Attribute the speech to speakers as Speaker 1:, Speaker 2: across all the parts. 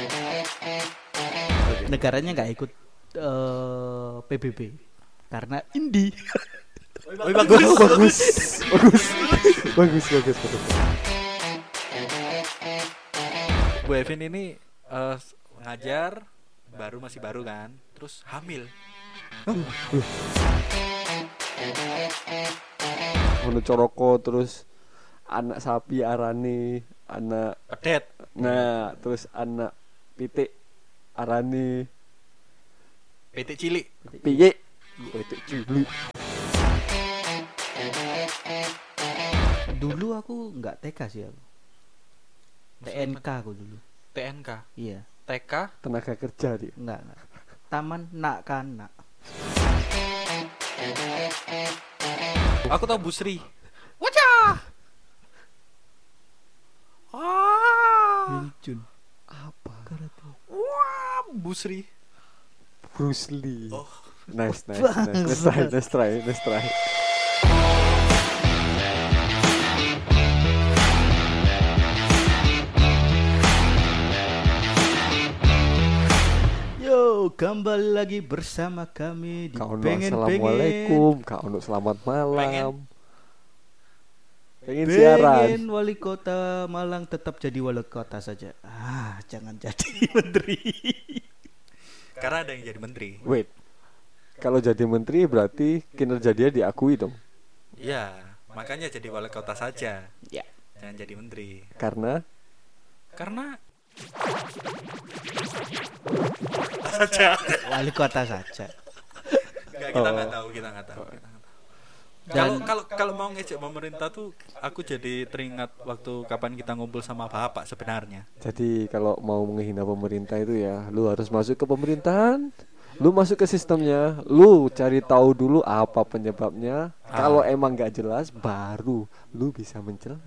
Speaker 1: Negaranya nggak ikut PBB karena indie.
Speaker 2: Oh, bagus. Bu Evin ini ngajar masih baru kan, terus hamil.
Speaker 3: Ono coroko terus anak sapi arani anak
Speaker 2: Pedet.
Speaker 3: nah terus anak pitik arani
Speaker 2: PT cilik.
Speaker 3: piye pitik cilik.
Speaker 1: Dulu aku nggak TK sih aku. TNK aku dulu.
Speaker 2: TNK.
Speaker 1: Iya,
Speaker 2: TK.
Speaker 3: Tenaga kerja dia.
Speaker 1: enggak. Taman nak kanak.
Speaker 2: Aku tahu Busri. Wacah.
Speaker 1: Vincun.
Speaker 3: Apa?
Speaker 2: Wah, Busri.
Speaker 3: Bruce Lee.
Speaker 2: Oh.
Speaker 3: Nice. Let's try.
Speaker 1: Yo, kembali lagi bersama kami di
Speaker 3: Kak Ono
Speaker 1: Pengen
Speaker 3: assalamualaikum. Kak Ono selamat malam. Pengen
Speaker 1: Pengen
Speaker 3: siaran.
Speaker 1: wali kota Malang tetap jadi wali kota saja. Jangan jadi menteri.
Speaker 2: Karena ada yang jadi menteri.
Speaker 3: Wait. Kalau jadi menteri berarti kinerja dia diakui dong.
Speaker 2: Iya, makanya jadi wali kota saja.
Speaker 1: Ya.
Speaker 2: Jangan jadi menteri.
Speaker 3: Karena
Speaker 2: saja.
Speaker 1: Wali kota saja.
Speaker 2: Kita nggak tahu.
Speaker 1: Dan-
Speaker 2: Kalau mau ngejek pemerintah tuh, aku jadi teringat waktu kapan kita ngumpul sama bapak sebenarnya.
Speaker 3: jadi kalau mau menghina pemerintah itu ya, lu harus masuk ke pemerintahan. Lu masuk ke sistemnya, lu cari tahu dulu apa penyebabnya. Kalau emang nggak jelas, baru lu bisa mencela.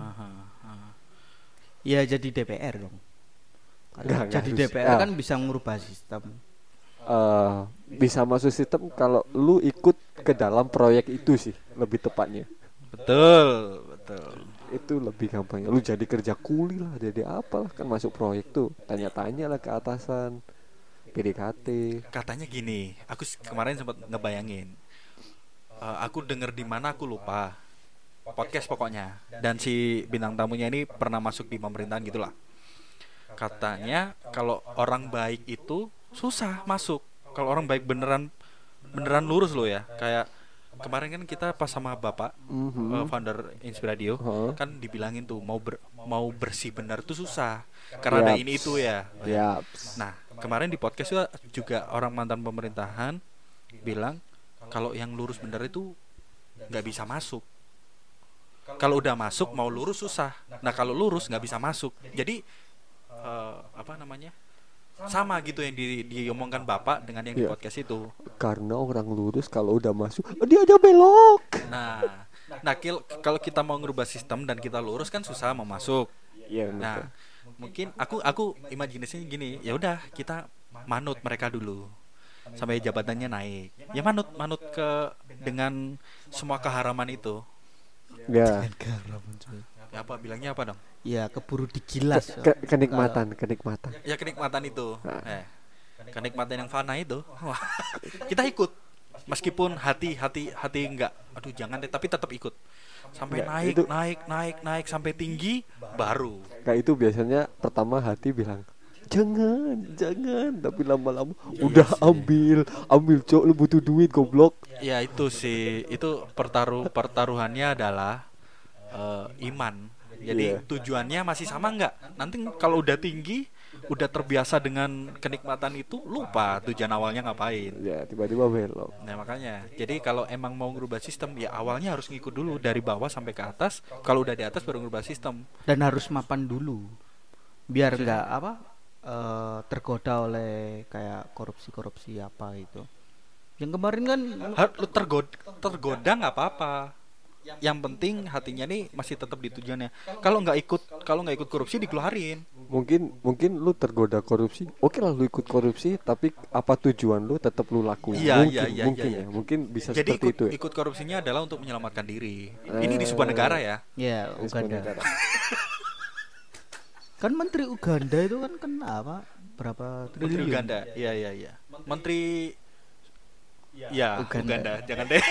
Speaker 1: Ya jadi DPR dong. Kalau
Speaker 3: Nggak
Speaker 1: jadi
Speaker 3: harus.
Speaker 1: DPR kan bisa ngubah sistem.
Speaker 3: Bisa masuk sistem kalau lu ikut ke dalam proyek itu sih, lebih tepatnya.
Speaker 2: Betul.
Speaker 3: Itu lebih gampang. Lu jadi kerja kuli lah, jadi apalah, kan masuk proyek tuh. Tanya-tanya lah ke atasan. PDKT.
Speaker 2: Katanya gini, aku kemarin sempat ngebayangin. Aku denger di mana aku lupa. Podcast pokoknya. Dan si bintang tamunya ini pernah masuk di pemerintahan gitulah. Katanya kalau orang baik itu susah masuk. Kalau orang baik beneran lurus loh ya. Kayak kemarin kan kita pas sama Bapak founder Inspiradio kan dibilangin tuh mau bersih benar tuh susah. Karena ada ini itu ya. Nah, kemarin di podcast juga orang mantan pemerintahan bilang kalau yang lurus benar itu nggak bisa masuk. Kalau udah masuk mau lurus susah. Nah, kalau lurus nggak bisa masuk. Jadi sama gitu yang diomongkan Bapak dengan yang di podcast itu.
Speaker 3: Karena orang lurus kalau udah masuk dia aja belok.
Speaker 2: Nah kalau kita mau ngerubah sistem dan kita lurus kan susah mau masuk.
Speaker 3: Iya,
Speaker 2: Nah, mungkin aku imajinasinya gini, ya udah kita manut mereka dulu sampai jabatannya naik. Ya manut ke dengan semua keharaman itu.
Speaker 3: Ya.
Speaker 2: Ya apa bilangnya apa dong?
Speaker 1: Ya keburu digilas.
Speaker 3: Kenikmatan.
Speaker 2: Ya kenikmatan itu. Kenikmatan yang fana itu. Wah, kita ikut. Meskipun hati enggak. Aduh jangan deh, tapi tetap ikut. Sampai naik sampai tinggi baru.
Speaker 3: Kayak itu biasanya pertama hati bilang jangan, tapi lama-lama udah ambil cok, lu butuh duit goblok.
Speaker 2: Ya itu sih, itu pertaruhannya adalah iman. Jadi tujuannya masih sama enggak? Nanti kalau udah tinggi, udah terbiasa dengan kenikmatan itu, lupa tujuan awalnya ngapain.
Speaker 3: Ya tiba-tiba belok.
Speaker 2: Nah makanya, jadi kalau emang mau ngerubah sistem, ya awalnya harus ngikut dulu dari bawah sampai ke atas. Kalau udah di atas baru ngerubah sistem.
Speaker 1: Dan harus mapan dulu. Biar enggak tergoda oleh kayak korupsi apa itu. Yang kemarin kan
Speaker 2: Lu tergoda nggak apa-apa. Yang penting hatinya nih masih tetap di tujuannya. Kalau nggak ikut korupsi dikeluarin.
Speaker 3: Mungkin lu tergoda korupsi. Oke lah lu ikut korupsi, tapi apa tujuan lu tetap lu lakuin. Mungkin bisa
Speaker 2: jadi
Speaker 3: seperti itu.
Speaker 2: Ikut korupsinya adalah untuk menyelamatkan diri. Ini di sebuah negara ya.
Speaker 1: ya Uganda. Kan Menteri Uganda itu kan kena apa? Berapa
Speaker 2: Menteri
Speaker 1: triliun?
Speaker 2: Uganda. Iya iya iya. Menteri ya
Speaker 1: Uganda.
Speaker 2: Uganda. Jangan deh.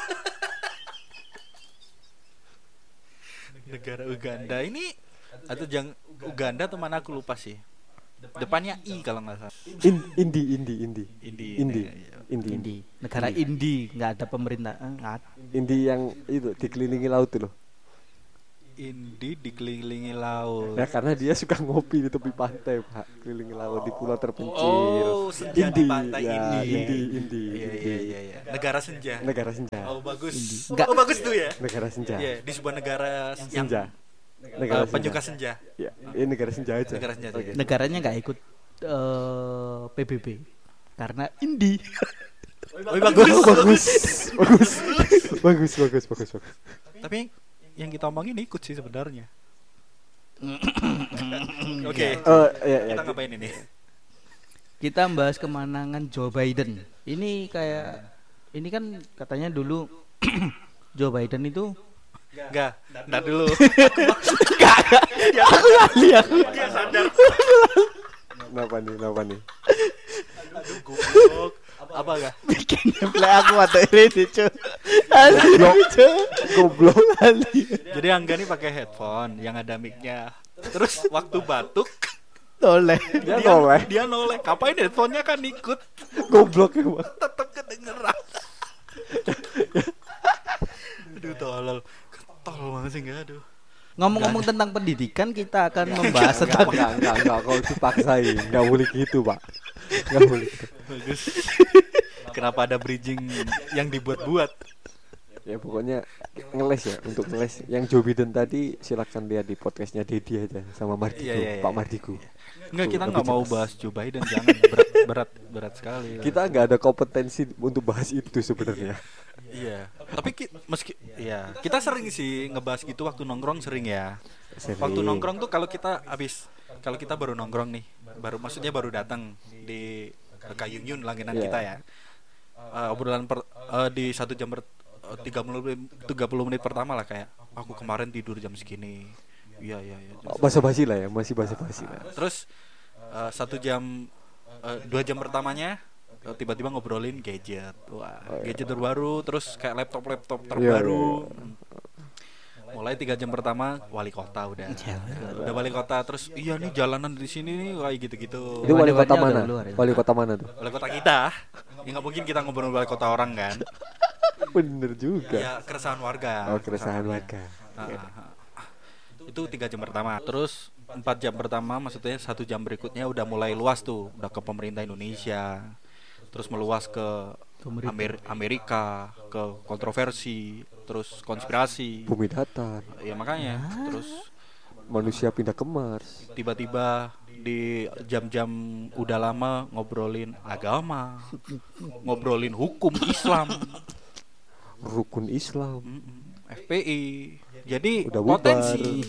Speaker 2: Negara Uganda ini atau Uganda atau mana aku lupa sih. Depannya I kalau nggak salah.
Speaker 3: Indi.
Speaker 2: Indi.
Speaker 3: Indi.
Speaker 2: Iya.
Speaker 1: Indi. Negara Indi, nggak ada pemerintah.
Speaker 3: Indi yang itu dikelilingi laut tuh loh.
Speaker 2: Indi dikelilingi laut.
Speaker 3: Ya karena dia suka ngopi di tepi pantai, Pak. Kelilingi laut di pulau terpencil.
Speaker 2: Oh, senja di pantai
Speaker 3: ya,
Speaker 2: Indi.
Speaker 3: Indi.
Speaker 2: Iya. Negara senja.
Speaker 3: Negara senja.
Speaker 2: Oh, bagus.
Speaker 1: Indi. Enggak.
Speaker 2: Oh, bagus tuh ya.
Speaker 3: Negara senja.
Speaker 2: Iya, di sebuah negara yang
Speaker 3: Senja. Negara senja.
Speaker 2: penyuka senja.
Speaker 3: Ya, ini negara senja aja.
Speaker 2: Negara senja.
Speaker 3: Oke.
Speaker 1: Negaranya nggak ikut PBB karena Indi.
Speaker 2: Oh, bagus.
Speaker 3: Bagus.
Speaker 2: Tapi yang kita omongin ikut sih sebenarnya. Oke.
Speaker 3: Ya.
Speaker 2: Kita ngapain ini?
Speaker 1: Kita bahas kemenangan Joe Biden. Ini kan katanya dulu Joe Biden itu
Speaker 2: Enggak dulu.
Speaker 1: aku ahli aku.
Speaker 2: Dia sadar.
Speaker 3: Kenapa nih?
Speaker 2: Aduh, goblok. Apa enggak?
Speaker 1: Bikin play aku atau ini cuy. Asli cuy.
Speaker 3: Goblok.
Speaker 2: Jadi Angga nih pakai headphone yang ada mic-nya. Terus waktu batuk
Speaker 1: Toleh.
Speaker 3: Dia
Speaker 2: noleh. Kapain headphone-nya kan ikut.
Speaker 3: Goblok emang.
Speaker 2: Tetep kedengeran. Aduh tolol. Ketol banget sih enggak aduh.
Speaker 1: Ngomong-ngomong tentang pendidikan, kita akan membahas tentang
Speaker 3: Enggak, kau dipaksain. Enggak boleh gitu, Pak. Enggak boleh gitu.
Speaker 2: Bagus. Kenapa ada bridging yang dibuat-buat?
Speaker 3: Ya pokoknya ngeles ya, untuk ngeles. Yang Joe Biden tadi silakan lihat di podcastnya Dedi aja sama Mardiku,
Speaker 2: Iya.
Speaker 3: Pak Mardiku.
Speaker 2: Enggak, kita
Speaker 3: Lebih
Speaker 2: nggak mau
Speaker 3: jelas.
Speaker 2: bahas Joe Biden, jangan berat sekali.
Speaker 3: Kita nggak ada kompetensi untuk bahas itu sebenarnya.
Speaker 2: Iya. Tapi kita sering sih ngebahas gitu waktu nongkrong sering ya.
Speaker 3: Sering.
Speaker 2: Waktu nongkrong tuh kalau kita baru nongkrong nih, maksudnya baru datang di Kayunyun langganan
Speaker 3: Iya.
Speaker 2: kita ya. Obrolan di 1 jam 30 menit pertama lah kayak aku kemarin tidur jam segini. Iya.
Speaker 3: Basa-basi lah ya, masih basa-basi lah.
Speaker 2: Terus 2 jam pertamanya tiba-tiba ngobrolin gadget. Wah, gadget terbaru, terus kayak laptop terbaru. Mulai 3 jam pertama wali kota udah wali kota, terus iya nih jalanan di sini nih kayak gitu-gitu.
Speaker 3: Itu wali kota
Speaker 1: Hewan-hewannya
Speaker 3: mana?
Speaker 1: udah keluar ya?
Speaker 3: Wali kota mana tuh?
Speaker 2: Wali kota kita. Ya nggak mungkin kita ngobrol wali kota orang kan.
Speaker 3: Bener juga.
Speaker 2: Ya keresahan warga.
Speaker 3: Oh, keresahan warga.
Speaker 2: Itu 3 jam pertama. Terus 4 jam pertama, maksudnya 1 jam berikutnya udah mulai luas tuh, udah ke pemerintah Indonesia. Terus meluas ke Amerika, ke kontroversi, terus konspirasi.
Speaker 3: Bumi datar.
Speaker 2: Ya makanya, terus
Speaker 3: Manusia pindah ke Mars.
Speaker 2: tiba-tiba di jam-jam udah lama ngobrolin agama, ngobrolin hukum Islam,
Speaker 3: Rukun Islam.
Speaker 2: FPI. Jadi
Speaker 3: Udah bubar.
Speaker 2: potensi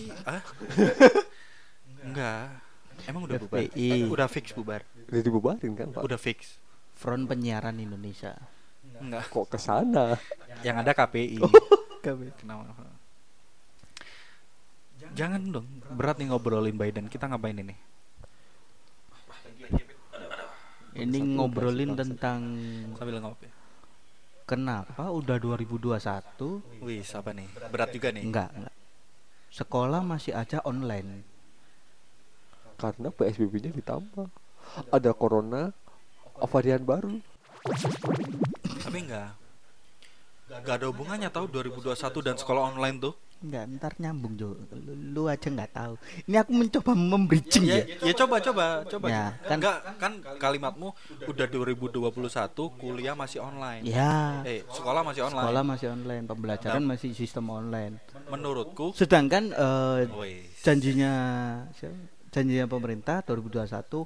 Speaker 2: enggak. Emang udah bubar?
Speaker 1: FPI.
Speaker 2: Udah fix bubar.
Speaker 3: Udah dibubarin kan, Pak?
Speaker 2: Udah fix.
Speaker 1: Front Penyiaran Indonesia.
Speaker 2: Enggak.
Speaker 3: Kok ke sana?
Speaker 2: Yang ada KPI. Kenapa? Jangan dong. Berat nih ngobrolin Biden. Kita ngapain ini?
Speaker 1: Ini ngobrolin tentang
Speaker 2: Sambil ngopi.
Speaker 1: kenapa udah 2021
Speaker 2: Wih, apa nih? Berat juga nih.
Speaker 1: enggak. Sekolah masih aja online.
Speaker 3: Karena PSBB-nya ditambah. Ada corona, varian baru.
Speaker 2: Tapi enggak ada hubungannya tahu 2021 dan sekolah online tuh.
Speaker 1: Enggak, ntar nyambung Jo. Lu aja nggak tahu. Ini aku mencoba membridging ya.
Speaker 2: Ya coba.
Speaker 1: Ya, kan-
Speaker 2: Enggak, kan kalimatmu udah 2021 kuliah masih online.
Speaker 1: Ya.
Speaker 2: Sekolah masih online.
Speaker 1: Sekolah masih online, pembelajaran masih sistem online.
Speaker 2: Menurutku,
Speaker 1: Sedangkan
Speaker 2: wih,
Speaker 1: janjinya pemerintah 2021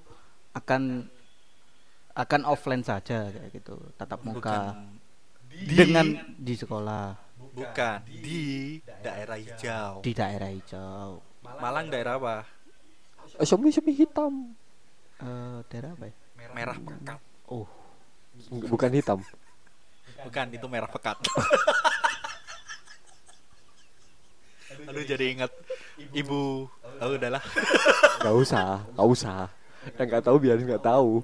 Speaker 1: akan offline saja kayak gitu, tatap muka dengan di sekolah
Speaker 2: bukan di daerah hijau.
Speaker 1: di daerah hijau.
Speaker 2: Malang daerah apa?
Speaker 3: Semi hitam.
Speaker 1: Daerah apa ya?
Speaker 2: Merah pekat.
Speaker 1: Oh,
Speaker 3: Bukan hitam.
Speaker 2: Bukan, itu merah pekat. Aduh, jadi ingat ibu Oh udahlah.
Speaker 3: Gak usah. Yang nggak tahu biarin nggak tahu.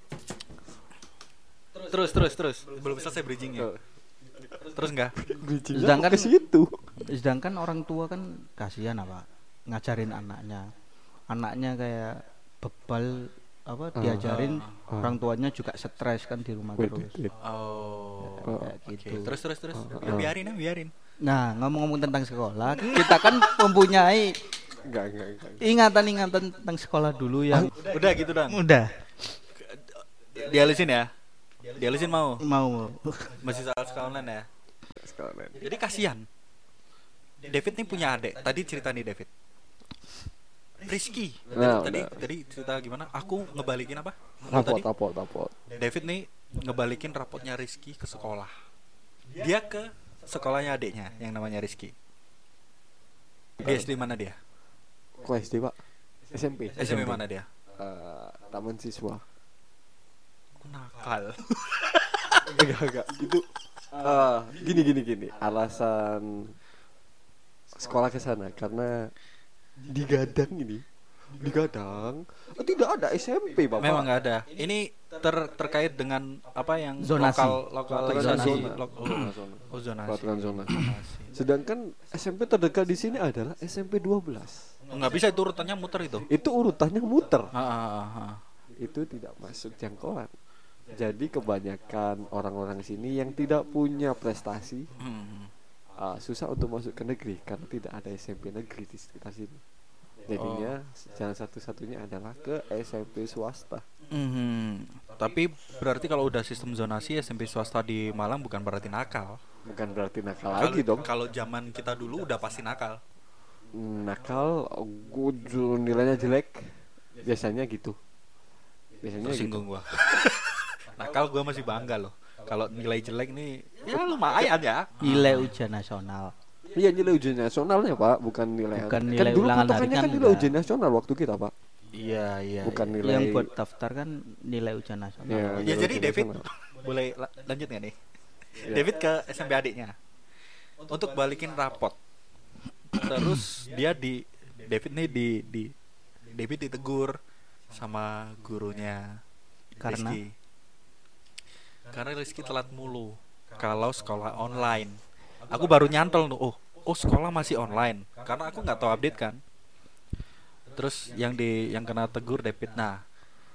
Speaker 2: Terus. Belum selesai bridgingnya. Terus enggak?
Speaker 1: Sedangkan-
Speaker 3: ke situ.
Speaker 1: Sedangkan orang tua kan kasihan apa ngajarin anaknya kayak bebal apa diajarin orang tuanya juga stres kan di rumah
Speaker 3: Wait.
Speaker 1: terus.
Speaker 2: Oh.
Speaker 1: Kayak
Speaker 2: Oke.
Speaker 1: gitu.
Speaker 2: Terus. Ya, biarin.
Speaker 1: Nah, ngomong-ngomong tentang sekolah, kita kan mempunyai
Speaker 3: Enggak.
Speaker 1: ingatan-ingatan tentang sekolah dulu yang
Speaker 2: Udah gitu dong.
Speaker 1: udah
Speaker 2: Dialisin ya. Dialisin mau.
Speaker 1: mau
Speaker 2: Masih soal sekolah online ya.
Speaker 3: Sekarang.
Speaker 2: Jadi kasihan. David nih punya adik. Tadi cerita nih David. Rizky.
Speaker 3: Nah,
Speaker 2: Tadi cerita gimana? Aku ngebalikin apa?
Speaker 3: Raport.
Speaker 2: David nih ngebalikin rapotnya Rizky ke sekolah. Dia ke sekolahnya adiknya yang namanya Rizky. Di SD mana dia?
Speaker 3: Kok SD, Pak? SMP.
Speaker 2: SMP mana dia?
Speaker 3: Taman siswa.
Speaker 2: Aku nakal.
Speaker 3: Enggak. Itu gini. Alasan sekolah ke sana karena digadang tidak ada SMP, Bapak.
Speaker 2: Memang nggak ada. Ini terkait dengan apa yang
Speaker 1: Zonasi.
Speaker 2: lokalisasi
Speaker 3: Zona.
Speaker 2: zonasi.
Speaker 3: Peraturan zona. Sedangkan SMP terdekat di sini adalah SMP 12.
Speaker 2: Nggak bisa itu urutannya muter itu.
Speaker 3: Itu urutannya muter.
Speaker 2: Ah.
Speaker 3: Itu tidak masuk jangkauan. Jadi kebanyakan orang-orang sini yang tidak punya prestasi susah untuk masuk ke negeri karena tidak ada SMP negeri di sekitar sini. Jadinya jalan satu-satunya adalah ke SMP swasta.
Speaker 2: Tapi berarti kalau udah sistem zonasi SMP swasta di Malang bukan berarti nakal.
Speaker 3: Bukan berarti nakal lagi dong.
Speaker 2: Kalau zaman kita dulu udah pasti nakal.
Speaker 3: Nakal, nilainya jelek. Biasanya gitu.
Speaker 2: Tersinggung gua. Nakal gua masih bangga loh. Kalau nilai jelek nih ya lumayan ya.
Speaker 1: nilai ujian nasional.
Speaker 3: Iya, nilai ujian nasionalnya, Pak, bukan nilai.
Speaker 1: Bukan
Speaker 3: kan
Speaker 1: nilai
Speaker 3: dulu
Speaker 1: ulangan
Speaker 3: patokannya
Speaker 1: harian
Speaker 3: kan nilai
Speaker 1: enggak.
Speaker 3: ujian nasional waktu kita, Pak.
Speaker 2: Iya.
Speaker 3: Bukan nilai.
Speaker 1: Yang buat daftar kan nilai ujian nasional.
Speaker 3: Ya,
Speaker 2: Ya
Speaker 3: nilai
Speaker 2: jadi
Speaker 3: ujian
Speaker 2: David
Speaker 3: nasional.
Speaker 2: boleh lanjut nggak nih? David ke SMP adiknya untuk balikin rapot. Terus David nih David ditegur sama gurunya
Speaker 1: Karena?
Speaker 2: Rizky. Karena Rizky telat mulu kalau sekolah online. Aku baru nyantol tuh, oh sekolah masih online. Karena aku nggak tahu update kan. Terus yang kena tegur David. Nah,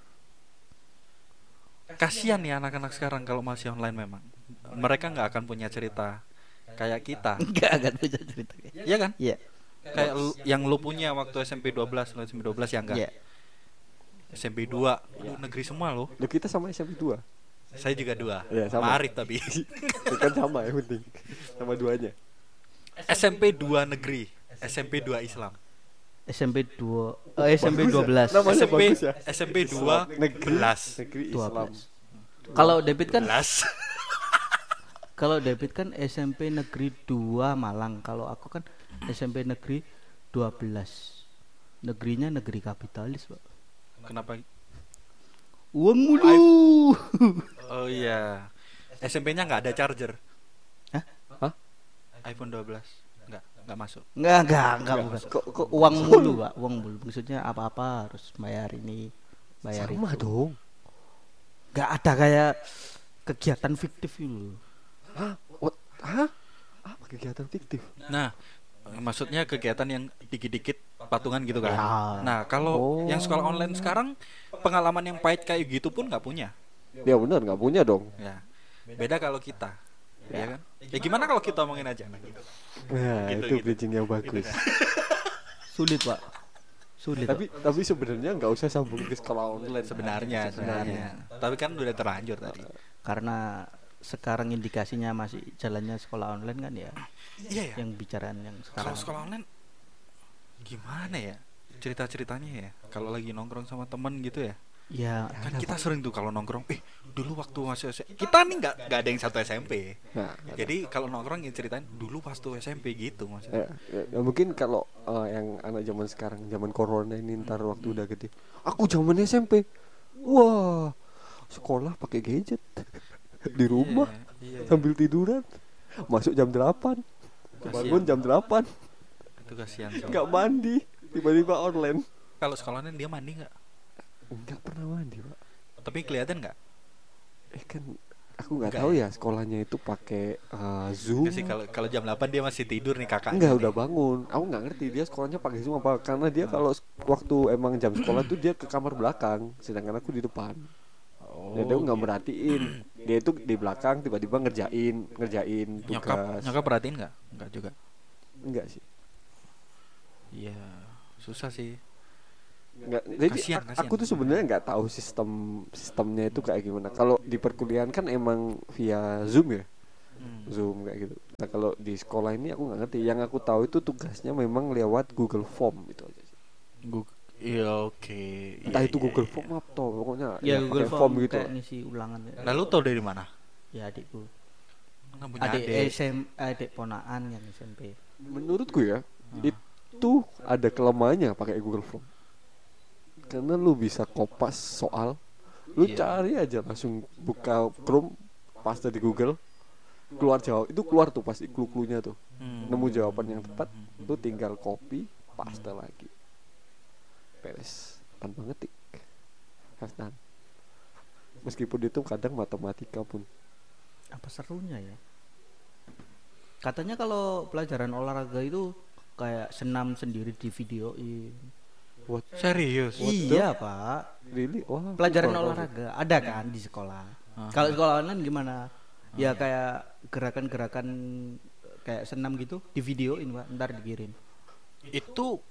Speaker 2: kasihan nih anak-anak sekarang kalau masih online memang. Mereka nggak akan punya cerita kayak kita.
Speaker 1: Enggak akan bisa cerita kayak.
Speaker 2: Iya kan?
Speaker 1: Iya.
Speaker 2: Kayak yang lu punya waktu SMP 12, SMP 12 ya enggak?
Speaker 1: Iya.
Speaker 2: SMP 2, lu negeri semua lo.
Speaker 3: Loh, kita sama SMP 2.
Speaker 2: Saya juga 2.
Speaker 3: Iya, sama.
Speaker 2: Arif tapi.
Speaker 3: Itu kan sama yang penting. Sama duanya.
Speaker 2: SMP 2 negeri, SMP 2 Islam.
Speaker 1: SMP 12.
Speaker 3: Namanya
Speaker 2: SMP
Speaker 3: bagus ya.
Speaker 2: SMP 2
Speaker 3: Negeri
Speaker 2: 11.
Speaker 3: Negeri Islam.
Speaker 1: 12. Kalau David kan
Speaker 2: 11.
Speaker 1: Kalau David kan SMP Negeri 2 Malang. Kalau aku kan SMP Negeri 12. Negerinya negeri kapitalis, Pak.
Speaker 2: Kenapa?
Speaker 1: Uang mulu.
Speaker 2: Oh iya. SMP-nya nggak ada charger.
Speaker 3: Hah?
Speaker 2: iPhone 12. Nggak masuk.
Speaker 1: Enggak bukan.
Speaker 3: Kok
Speaker 1: Uang mulu, Pak. Uang mulu. Maksudnya apa-apa harus bayar ini, bayar
Speaker 3: sama
Speaker 1: itu.
Speaker 3: dong.
Speaker 1: Enggak ada kayak kegiatan fiktif itu.
Speaker 3: Hah? Apa kegiatan fiktif?
Speaker 2: Nah, maksudnya kegiatan yang dikit-dikit patungan gitu kan.
Speaker 1: Ya.
Speaker 2: Nah, kalau
Speaker 3: Oh.
Speaker 2: yang sekolah online sekarang pengalaman yang pahit kayak gitu pun nggak punya.
Speaker 3: Ya benar, nggak punya dong.
Speaker 2: Ya. Beda kalau kita. Ya kan? Ya gimana kalau kita omongin aja nah, gitu.
Speaker 3: Nah,
Speaker 2: Gitu,
Speaker 3: itu
Speaker 2: gitu.
Speaker 3: bridging yang bagus.
Speaker 1: Sulit, Pak. Sulit.
Speaker 3: Tapi sebenarnya nggak usah sambung ke sekolah online
Speaker 2: Sebenarnya. Tapi kan udah terlanjur tadi.
Speaker 1: Karena sekarang indikasinya masih jalannya sekolah online kan ya.
Speaker 2: Iya ya.
Speaker 1: Yang bicaraan yang sekarang.
Speaker 2: Kalau sekolah online gimana ya? Cerita-ceritanya ya. Kalau lagi nongkrong sama temen gitu ya.
Speaker 1: Ya,
Speaker 2: Kan kita sering tuh kalau nongkrong, dulu waktu masih SMP. Kita nih nggak ada yang satu SMP.
Speaker 3: Nah,
Speaker 2: Jadi kalau nongkrong ya ceritain dulu waktu SMP gitu maksudnya.
Speaker 3: ya mungkin kalau yang anak zaman sekarang, zaman corona ini ntar waktu udah gede. Aku zaman SMP. Wah, sekolah pakai gadget di rumah
Speaker 2: Iya.
Speaker 3: sambil tiduran. Masuk jam 8. Bangun jam 8.
Speaker 2: Itu kasihan sih.
Speaker 3: Nggak mandi. tiba-tiba online.
Speaker 2: Kalau sekolahnya dia mandi nggak?
Speaker 3: Enggak pernah mandi, Pak.
Speaker 2: Tapi kelihatan nggak?
Speaker 3: Kan aku nggak
Speaker 2: Enggak
Speaker 3: tahu
Speaker 2: ya?
Speaker 3: ya sekolahnya itu pakai Zoom.
Speaker 2: Nggak sih, kalau jam 8 dia masih tidur nih kakaknya.
Speaker 3: Enggak,
Speaker 2: nih.
Speaker 3: udah bangun. Aku nggak ngerti dia sekolahnya pakai Zoom apa, karena dia kalau waktu emang jam sekolah tuh dia ke kamar belakang, sedangkan aku di depan.
Speaker 2: Oh,
Speaker 3: Dia tuh nggak merhatiin. Dia itu di belakang tiba-tiba ngerjain tugas.
Speaker 2: nyokap perhatiin nggak? Nggak juga.
Speaker 3: Enggak sih.
Speaker 2: Iya, susah sih.
Speaker 3: Enggak. Jadi
Speaker 2: Kasian.
Speaker 3: aku tuh sebenarnya nggak tahu sistemnya itu kayak gimana. Kalau di perkuliahan kan emang via Zoom ya. Zoom kayak gitu. Nah, kalau di sekolah ini aku nggak ngerti. Yang aku tahu itu tugasnya memang lewat Google Form itu aja sih.
Speaker 2: Iya, oke.
Speaker 3: Entah
Speaker 2: Iya,
Speaker 3: itu
Speaker 2: iya,
Speaker 3: Google
Speaker 2: iya.
Speaker 3: Form atau pokoknya
Speaker 1: Ya
Speaker 3: ya
Speaker 1: Google
Speaker 3: pakai
Speaker 1: Form
Speaker 3: gitu.
Speaker 1: kayak ngisi ulangan ya.
Speaker 2: Lalu tau dari mana?
Speaker 1: Ya adikku.
Speaker 2: Nggak punya
Speaker 1: Adik
Speaker 2: adik.
Speaker 1: adik ponaan yang SMP.
Speaker 3: Menurutku ya, itu ada kelemahannya pakai Google Form. Karena lu bisa kopas soal, lu
Speaker 2: Iya.
Speaker 3: cari aja langsung buka Chrome, paste di Google, keluar jawab. Itu keluar tuh pasti clue-cluenya tuh. Nemu jawaban yang tepat, lu tinggal copy, paste lagi. Beres, tanpa ngetik. Has done. Meskipun itu kadang matematika pun.
Speaker 1: Apa serunya ya? Katanya kalau pelajaran olahraga itu kayak senam sendiri di videoin.
Speaker 3: What?
Speaker 2: Serius?
Speaker 1: Iya, Pak.
Speaker 3: Really? Wah,
Speaker 1: Pelajaran
Speaker 3: aku baru tahu.
Speaker 1: olahraga ada kan di sekolah. Kalau sekolah online gimana? Ya kayak gerakan-gerakan kayak senam gitu di videoin, Pak, ntar dikirim.
Speaker 2: Itu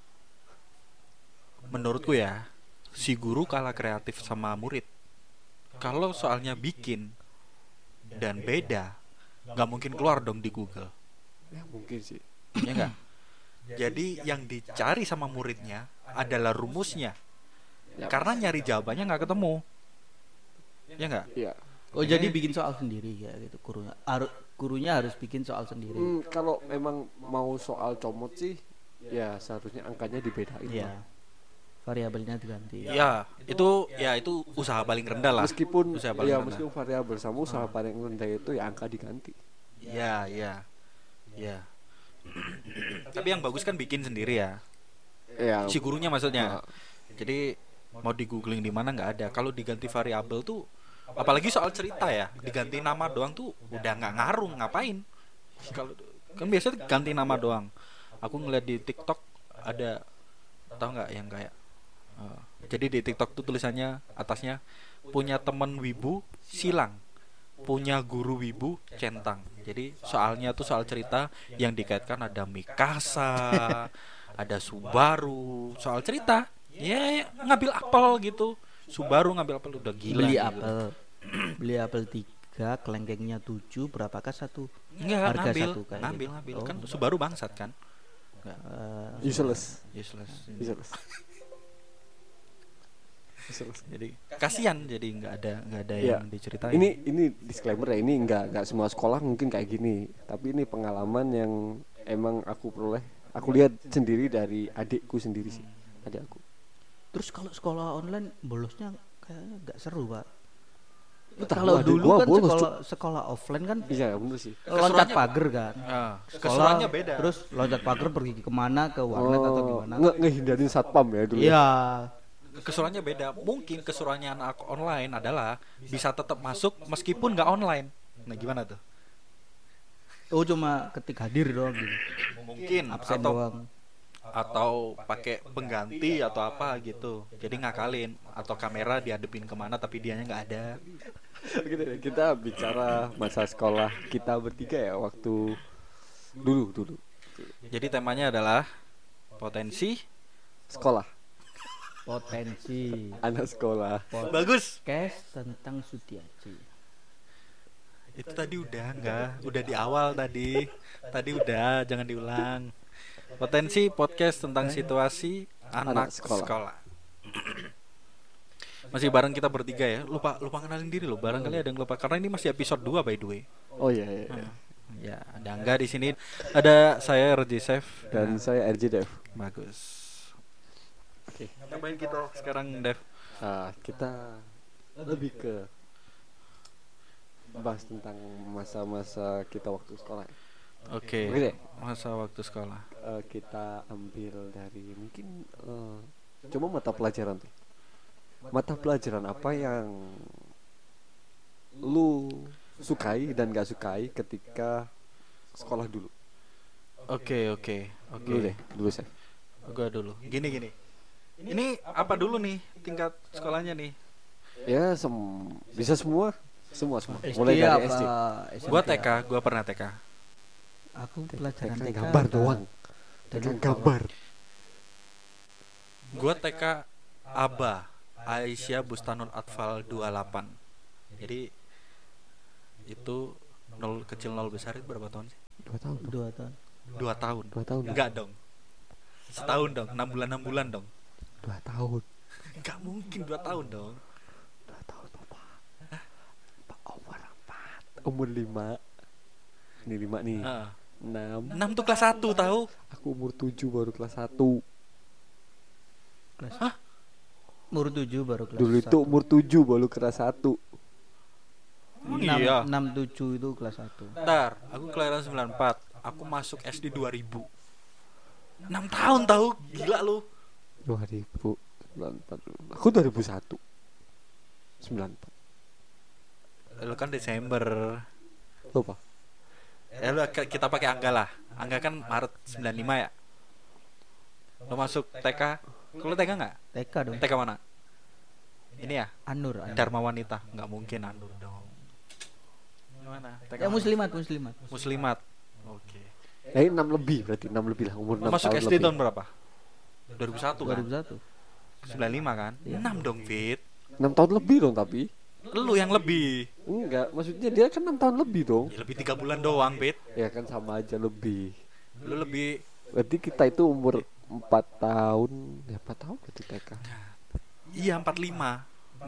Speaker 2: menurutku ya, si guru kalah kreatif sama murid. Kalau soalnya bikin dan beda, nggak mungkin keluar dong di Google,
Speaker 3: Ya mungkin sih.
Speaker 2: ya nggak? Jadi yang dicari sama muridnya adalah rumusnya,
Speaker 3: Ya,
Speaker 2: karena nyari jawabannya nggak ketemu, ya nggak?
Speaker 3: Iya.
Speaker 1: Oh, jadi bikin soal sendiri ya gitu gurunya harus bikin soal sendiri.
Speaker 3: Kalau memang mau soal comot sih, ya seharusnya angkanya dibedain.
Speaker 1: Iya.
Speaker 3: Lah.
Speaker 1: Variabelnya diganti.
Speaker 2: Ya, itu usaha paling rendah lah.
Speaker 3: Meskipun
Speaker 2: Usaha paling
Speaker 3: ya
Speaker 2: rendah.
Speaker 3: meskipun variabel sama usaha paling rendah itu ya angka diganti.
Speaker 2: Ya, ya, ya. Tapi yang bagus kan bikin sendiri ya.
Speaker 3: Ya.
Speaker 2: Si gurunya maksudnya.
Speaker 3: Nah,
Speaker 2: Jadi mau di googling di mana nggak ada. Kalau diganti variabel tuh, apalagi soal cerita ya, diganti nama doang tuh udah nggak ngaruh, ngapain? Kalau kan biasanya ganti nama doang. Aku ngeliat di TikTok ada, tahu nggak yang kayak, jadi di TikTok tuh tulisannya atasnya, punya temen wibu silang, punya guru wibu centang. Jadi soalnya tuh soal cerita yang dikaitkan ada Mikasa, ada Subaru, soal cerita. Ya, ngambil apel gitu. Subaru ngambil apel udah gila.
Speaker 1: Beli
Speaker 2: gitu.
Speaker 1: apel. Beli apel 3, kelengkengnya 7, berapakah satu?
Speaker 2: Enggak,
Speaker 1: Harga
Speaker 2: ngambil,
Speaker 1: satu kayak
Speaker 2: ngambil,
Speaker 1: gitu.
Speaker 2: ngambil.
Speaker 1: Oh.
Speaker 2: Kan Subaru bangsat kan.
Speaker 3: useless.
Speaker 2: Useless.
Speaker 3: Useless. Useless.
Speaker 2: Jadi kasihan, jadi nggak ada
Speaker 3: Ya.
Speaker 2: yang diceritain.
Speaker 3: Ini disclaimer ya, ini nggak semua sekolah mungkin kayak gini. Tapi ini pengalaman yang emang aku lihat sendiri dari adikku sendiri sih. Adik aku.
Speaker 1: Terus kalau sekolah online bolosnya kayaknya nggak seru, Pak.
Speaker 3: Lu tahu
Speaker 1: Kalau
Speaker 3: adik
Speaker 1: dulu
Speaker 3: gua
Speaker 1: kan
Speaker 3: bolos,
Speaker 1: sekolah offline kan
Speaker 3: Iya bener sih.
Speaker 1: loncat pagar kan.
Speaker 2: Keseruannya beda.
Speaker 1: Terus loncat pagar pergi kemana, ke warnet atau gimana?
Speaker 3: Ngehindarin satpam ya dulu.
Speaker 1: Iya.
Speaker 2: Keseruannya beda. Mungkin keseruannya anak online adalah bisa tetap masuk meskipun nggak online. Nah, gimana tuh?
Speaker 1: Oh, cuma ketik hadir doang gitu.
Speaker 2: Mungkin
Speaker 1: Absen
Speaker 2: atau
Speaker 1: doang.
Speaker 2: atau pakai pengganti atau apa gitu. Jadi ngakalin atau kamera dihadepin kemana tapi dianya nggak ada.
Speaker 3: Oke deh, kita bicara masa sekolah kita bertiga ya waktu dulu
Speaker 2: Jadi temanya adalah potensi.
Speaker 3: sekolah,
Speaker 1: Potensi
Speaker 3: anak sekolah.
Speaker 2: Bagus.
Speaker 1: podcast tentang Sutiaji.
Speaker 2: Itu tadi udah enggak? Udah di awal tadi. Tadi udah, jangan diulang. Potensi podcast tentang situasi anak sekolah. Masih bareng kita bertiga ya. Lupa kenalin diri loh. Barangkali ada yang lupa karena ini masih episode 2 by the way.
Speaker 3: Oh iya, iya.
Speaker 2: Ya, ada Angga di sini. Ada saya RJ Chef
Speaker 3: Dan saya RJ Dev.
Speaker 2: bagus. Oke, ngapain kita sekarang, Dev?
Speaker 3: Kita lebih ke bahas tentang masa-masa kita waktu sekolah.
Speaker 2: Oke.
Speaker 3: Oke deh.
Speaker 2: Masa waktu sekolah.
Speaker 3: Kita ambil dari mungkin coba mata pelajaran tuh. Mata pelajaran apa yang lu sukai dan gak sukai ketika sekolah dulu?
Speaker 2: Oke.
Speaker 3: Dulu deh, dulu saya.
Speaker 2: Gua dulu. Gini. Ini apa dulu nih tingkat sekolahnya nih?
Speaker 3: Ya, bisa semua.
Speaker 1: SD
Speaker 3: Mulai dari
Speaker 1: apa?
Speaker 3: SD.
Speaker 1: SMP
Speaker 2: Gua
Speaker 1: apa?
Speaker 2: TK, gua pernah TK.
Speaker 1: Aku pelajaran
Speaker 3: Tekan
Speaker 1: TK
Speaker 3: gambar
Speaker 1: udah-
Speaker 3: doang.
Speaker 1: udah
Speaker 3: Tekan
Speaker 1: lupa,
Speaker 3: gambar.
Speaker 2: Gua TK Aba Aisyah Bustanul Atfal 28. Jadi itu 0 kecil 0 besar itu berapa tahun sih?
Speaker 3: 2 tahun.
Speaker 1: 2 tahun.
Speaker 2: 2 tahun.
Speaker 3: 2 tahun.
Speaker 2: Enggak dong. Setahun dong, 6 bulan dong.
Speaker 3: 2 tahun.
Speaker 2: Enggak mungkin 2 tahun dong.
Speaker 3: 2 tahun, Bapak. Pak umur 4. Umur 5. Ini 5 nih.
Speaker 2: Heeh.
Speaker 3: 6.
Speaker 2: 6 tuh kelas 1 tahu.
Speaker 3: Aku umur 7 baru kelas 1.
Speaker 1: Kelas. Umur 7 baru kelas.
Speaker 3: Dulu itu umur 7 baru kelas 1.
Speaker 2: Iya.
Speaker 1: 6 7 itu kelas 1.
Speaker 2: Bentar, aku kelahiran 94. Aku masuk SD 2000. 6 tahun tahu, gila lu.
Speaker 3: 2094. Aku 2001. 94.
Speaker 2: Lu kan Desember.
Speaker 3: Lupa.
Speaker 2: Lu kita pakai angka lah. Angka kan Maret 95 ya. Lu masuk TK. Lu TK enggak?
Speaker 1: TK dong.
Speaker 2: TK mana? Ini ya,
Speaker 1: Anur.
Speaker 2: Dharma Wanita. Enggak mungkin Anur dong. Mana? TK
Speaker 1: Ya
Speaker 2: mana?
Speaker 1: muslimat.
Speaker 2: Muslimat. Oke.
Speaker 3: Nah, ini 6 lebih berarti 6 lebih lah umur 6
Speaker 2: Masuk
Speaker 3: tahun
Speaker 2: SD
Speaker 3: lebih.
Speaker 2: tahun berapa? 2001 kan?
Speaker 1: 2001.
Speaker 2: 95 kan? 6 dong, Fit.
Speaker 3: 6 tahun lebih dong tapi.
Speaker 2: Lu yang lebih.
Speaker 3: Enggak, maksudnya dia kan 6 tahun lebih dong.
Speaker 2: Ya, lebih 3 bulan doang, Fit.
Speaker 3: Ya kan sama aja lebih.
Speaker 2: Lu lebih.
Speaker 3: Berarti kita itu umur 4 tahun. Ya 4 tahun berarti TK.
Speaker 2: Iya, 45.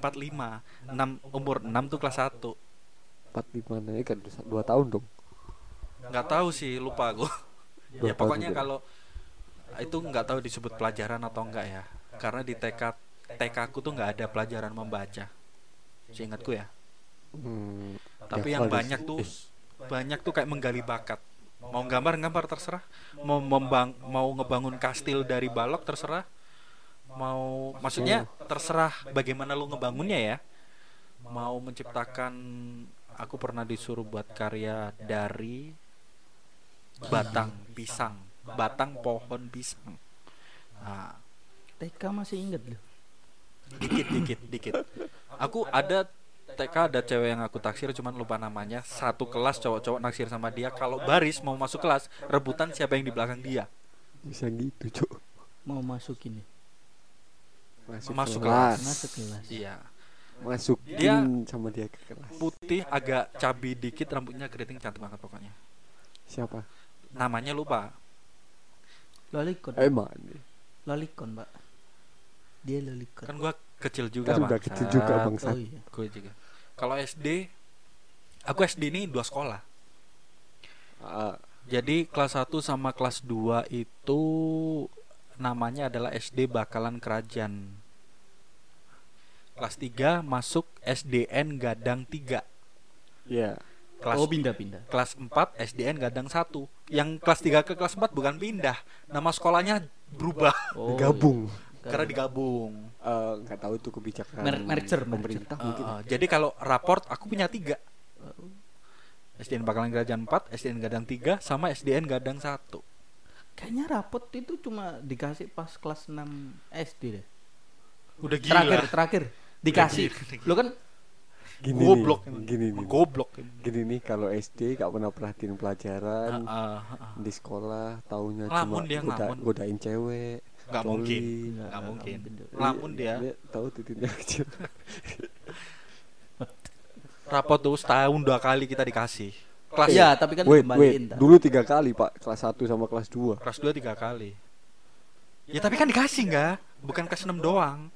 Speaker 2: 6 umur 6 tuh kelas 1.
Speaker 3: 45 nya kan 2 tahun dong.
Speaker 2: Nggak tahu sih, lupa aku.
Speaker 3: Dua
Speaker 2: Ya
Speaker 3: tahun
Speaker 2: pokoknya
Speaker 3: juga.
Speaker 2: kalau itu nggak tahu disebut pelajaran atau enggak ya. Karena di TK aku tuh nggak ada pelajaran membaca. Seingatku ya. Tapi
Speaker 3: ya
Speaker 2: yang
Speaker 3: kalau
Speaker 2: banyak tuh kayak menggali bakat. Mau gambar terserah. Mau ngebangun kastil dari balok terserah. Maksudnya terserah bagaimana lu ngebangunnya ya. Mau menciptakan, aku pernah disuruh buat karya dari batang pohon pisang. Nah,
Speaker 1: TK masih inget loh.
Speaker 2: dikit. Aku ada TK ada cewek yang aku taksir, cuman lupa namanya. Satu kelas cowok-cowok naksir sama dia. Kalau baris mau masuk kelas, rebutan siapa yang di belakang dia.
Speaker 3: bisa gitu, Cuk.
Speaker 1: Mau masukin ya.
Speaker 2: Masuk
Speaker 3: kelas.
Speaker 1: Masuk kelas.
Speaker 2: Iya.
Speaker 3: Masukin
Speaker 2: Dia
Speaker 3: sama dia ke kelas.
Speaker 2: Putih, agak cabi dikit, rambutnya keriting, cantik banget pokoknya.
Speaker 3: Siapa?
Speaker 2: Namanya lupa.
Speaker 1: Lolikon.
Speaker 3: Emang.
Speaker 1: Lolikon, Pak. Dia lolikon.
Speaker 2: Kan gua kecil juga,
Speaker 3: Kan udah
Speaker 2: Bang.
Speaker 3: kecil juga bangsa.
Speaker 1: Oh iya.
Speaker 2: Gue juga. Kalau SD, aku SD ini 2 sekolah.
Speaker 3: Ah,
Speaker 2: Jadi kelas 1 sama kelas 2 itu namanya adalah SD Bakalan Kerajaan. Kelas 3 masuk SDN Gadang 3.
Speaker 3: ya.
Speaker 2: Kelas
Speaker 1: Oh, pindah-pindah.
Speaker 2: Kelas 4 SDN Gadang 1. Yang kelas 3 ke kelas 4 bukan pindah. Nama sekolahnya berubah
Speaker 1: Oh,
Speaker 3: Gabung.
Speaker 2: karena digabung.
Speaker 3: Nggak tahu itu kebijakan
Speaker 1: Merger.
Speaker 3: pemerintah mungkin.
Speaker 2: Jadi kalau raport aku punya 3. SDN Bakalan Kerajaan 4, SDN Gadang 3 sama SDN Gadang 1.
Speaker 1: Kayaknya rapot itu cuma dikasih pas kelas 6 SD deh.
Speaker 2: Udah gila.
Speaker 1: Terakhir dikasih.
Speaker 2: Gila.
Speaker 1: Lo kan
Speaker 3: Gini
Speaker 2: Goblok.
Speaker 3: nih, gini nih.
Speaker 2: Goblok.
Speaker 3: Gini nih kalau SD gak pernah perhatiin pelajaran
Speaker 2: Heeh.
Speaker 3: di sekolah, taunya
Speaker 2: Ngelamun
Speaker 3: cuma
Speaker 2: dia, ngelamun.
Speaker 3: godain cewek.
Speaker 2: Nggak
Speaker 3: coli.
Speaker 2: mungkin.
Speaker 1: Nggak,
Speaker 2: Nggak mungkin.
Speaker 1: nggak
Speaker 2: Ngelamun dia.
Speaker 3: Tahu titiknya kecil.
Speaker 2: Rapot tuh setahun 2 kali kita dikasih. Kelas
Speaker 1: Iya, tapi kan
Speaker 3: wait,
Speaker 1: kembaliin tar.
Speaker 3: dulu 3 kali Pak, kelas 1 sama kelas 2.
Speaker 2: kelas 2 3 kali. Ya tapi kan dikasih nggak? Bukan kelas 6 doang.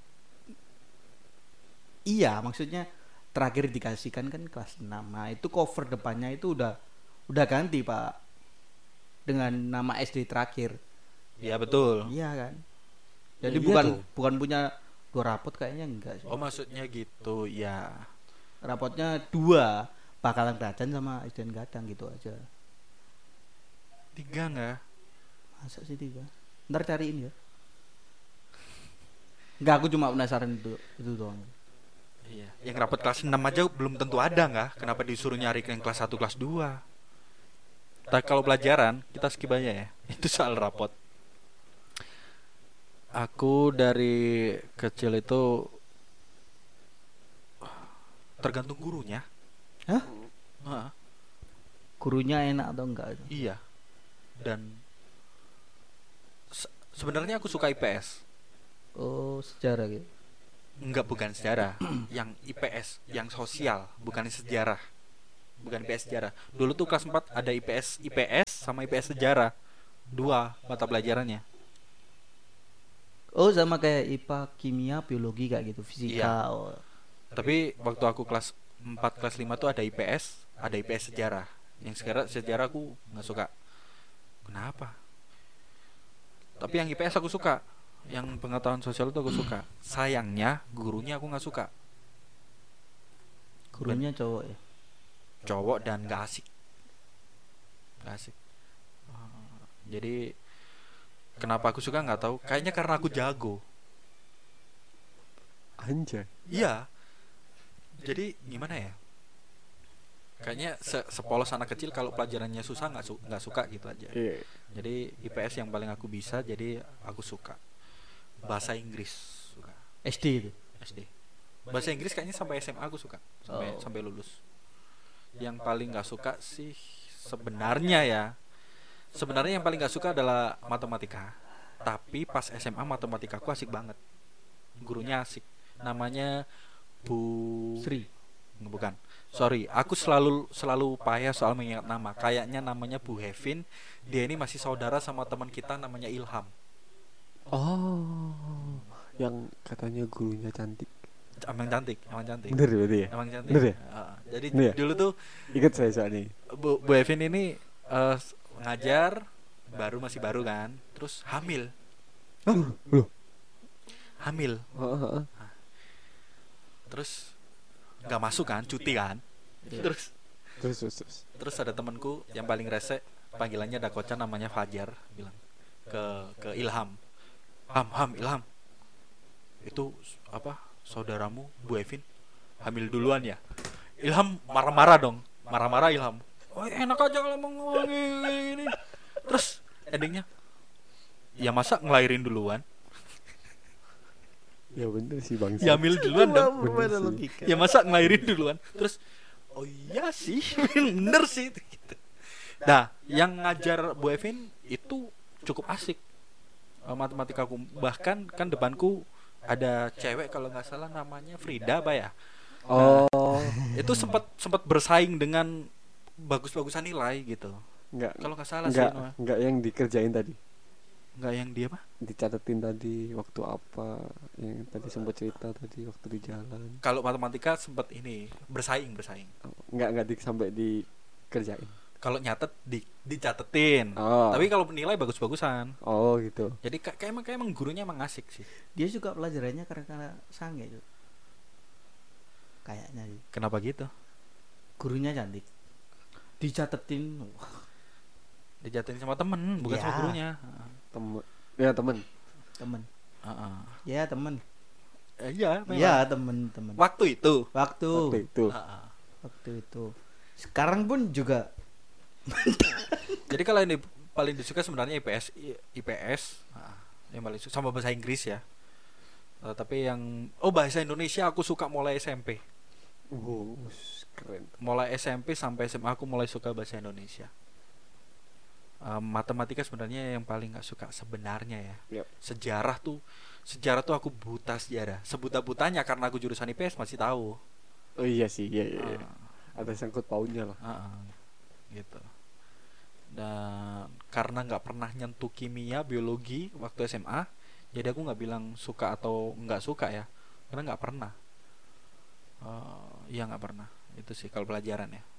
Speaker 1: Iya, maksudnya terakhir dikasihkan kan kelas 6. Nah, itu cover depannya itu udah ganti, Pak. Dengan nama SD terakhir.
Speaker 2: Iya betul.
Speaker 1: Iya kan? Jadi
Speaker 3: Iya
Speaker 1: bukan
Speaker 3: dong.
Speaker 1: bukan punya 2 rapot kayaknya enggak sih.
Speaker 2: Oh maksudnya gitu ya.
Speaker 1: Rapotnya 2, Bakalan Kerajaan sama SDN Gadang gitu aja.
Speaker 2: 3 nggak?
Speaker 1: Masa sih 3? Ntar cariin ya. Enggak, aku cuma penasaran itu doang.
Speaker 2: Iya. Yang rapat kelas 6 aja belum tentu ada nggak? Kenapa disuruh nyari yang kelas 1, kelas 2? Kalau pelajaran kita skip aja ya. Itu soal rapot. Aku dari kecil itu tergantung gurunya.
Speaker 1: Hah?
Speaker 2: Heeh.
Speaker 1: Gurunya enak atau enggak?
Speaker 2: Iya. Dan sebenarnya aku suka IPS.
Speaker 1: Oh, sejarah gitu.
Speaker 2: Enggak, bukan sejarah. Yang IPS, yang sosial, bukan sejarah. Bukan IPS sejarah. Dulu tuh kelas 4 ada IPS sama IPS sejarah. 2 mata pelajarannya.
Speaker 1: Oh, sama kayak IPA, kimia, biologi kayak gitu, fisika.
Speaker 2: Iya.
Speaker 1: Oh.
Speaker 2: Tapi waktu aku kelas 4, kelas 5 tuh ada IPS sejarah. Yang sejarah aku nggak suka. Kenapa? Tapi yang IPS aku suka. Yang pengetahuan sosial itu aku suka. Sayangnya gurunya aku nggak suka.
Speaker 1: Gurunya cowok ya.
Speaker 2: Cowok dan nggak asik. Jadi kenapa aku suka nggak tahu. Kayaknya karena aku jago.
Speaker 3: Anjay.
Speaker 2: Iya. Jadi gimana ya? Kayaknya sepolos anak kecil kalau pelajarannya susah nggak suka gitu aja.
Speaker 3: Iya.
Speaker 2: Jadi IPS yang paling aku bisa, jadi aku suka. Bahasa Inggris suka.
Speaker 1: SD itu.
Speaker 2: SD. Bahasa Inggris kayaknya sampai SMA aku suka, sampai lulus. Yang paling nggak suka sih sebenarnya yang paling nggak suka adalah matematika. Tapi pas SMA matematika aku asik banget. Gurunya asik. Namanya Bu
Speaker 1: Sri.
Speaker 2: Bukan. Sorry, aku selalu payah soal mengingat nama. Kayaknya namanya Bu Hevin. Dia ini masih saudara sama teman kita namanya Ilham.
Speaker 3: Oh, yang katanya gurunya cantik.
Speaker 2: Emang cantik.
Speaker 3: Bener berarti ya?
Speaker 2: Emang cantik.
Speaker 3: Bener ya?
Speaker 2: Jadi
Speaker 3: Bener ya?
Speaker 2: dulu tuh
Speaker 3: Ingat saya soal ini.
Speaker 2: Bu Hevin ini ngajar masih baru kan, terus hamil.
Speaker 3: Loh.
Speaker 2: Hamil. Terus nggak masuk kan, cuti kan. Terus ada temanku yang paling rese, panggilannya Dakoca, namanya Fajar, bilang ke Ilham, Ilham, itu apa, saudaramu Bu Evin hamil duluan ya? Ilham marah-marah Ilham. Oh, enak aja kalau mau ngomong ini. Terus endingnya, ya masa ngelahirin duluan?
Speaker 3: Ya bener sih bang.
Speaker 2: Ya hamil duluan dong. Ya masa ngelahirin duluan? Terus oh iya sih, bener sih gitu. Nah, yang ngajar Bu Evin itu cukup asik. Matematikaku, bahkan kan depanku ada cewek kalau nggak salah namanya Frida apa ya?
Speaker 3: Oh,
Speaker 2: Itu sempat bersaing dengan bagus-bagusan nilai gitu.
Speaker 3: enggak.
Speaker 2: Kalau nggak salah sih.
Speaker 3: Enggak yang dikerjain tadi.
Speaker 2: Nggak yang dia apa?
Speaker 3: Dicatetin tadi waktu apa yang tadi sempat cerita tadi waktu di jalan.
Speaker 2: Kalau matematika sempat ini bersaing.
Speaker 3: Oh, enggak sampai dikerjain.
Speaker 2: Kalau nyatet dicatetin.
Speaker 3: Oh.
Speaker 2: Tapi kalau nilai bagus-bagusan.
Speaker 3: Oh gitu.
Speaker 2: Jadi kayak emang gurunya emang asik sih.
Speaker 1: Dia suka pelajarannya karena sange itu. Kayaknya sih.
Speaker 2: Kenapa gitu?
Speaker 1: Gurunya cantik. Dicatetin.
Speaker 2: Dicatetin sama temen, bukan
Speaker 1: Ya.
Speaker 2: sama gurunya.
Speaker 3: Temen.
Speaker 1: Temen.
Speaker 2: Heeh.
Speaker 1: Ya temen.
Speaker 2: Iya, memang.
Speaker 1: Iya temen.
Speaker 2: Waktu itu.
Speaker 1: Waktu
Speaker 3: itu.
Speaker 1: itu. Sekarang pun juga.
Speaker 2: Jadi kalau ini paling disuka sebenarnya IPS, yang paling suka sama bahasa Inggris ya. Tapi yang bahasa Indonesia aku suka mulai SMP.
Speaker 3: Keren.
Speaker 2: Mulai SMP sampai SMA aku mulai suka bahasa Indonesia. Matematika sebenarnya yang paling nggak suka sebenarnya ya.
Speaker 3: Yep.
Speaker 2: Sejarah tuh aku buta sejarah. Sebuta-butanya karena aku jurusan IPS masih tahu.
Speaker 3: Oh iya sih, iya. Ada sangkut pautnya lah.
Speaker 2: Gitu. Dan karena nggak pernah nyentuh kimia, biologi waktu SMA, jadi aku nggak bilang suka atau nggak suka ya, karena nggak pernah. Iya nggak pernah. Itu sih kalau pelajaran ya.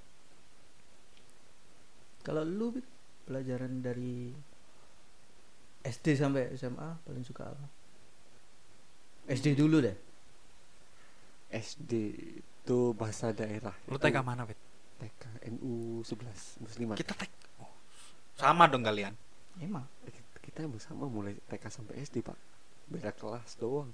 Speaker 1: Kalau lu pelajaran dari SD sampai SMA paling suka apa? SD dulu deh.
Speaker 3: SD itu bahasa daerah.
Speaker 2: Lu TK mana, Bet?
Speaker 3: TK NU 11 Muslimat.
Speaker 2: Kita Sama dong kalian.
Speaker 1: Emang
Speaker 3: Kita emang sama mulai TK sampai SD, Pak. Beda kelas doang.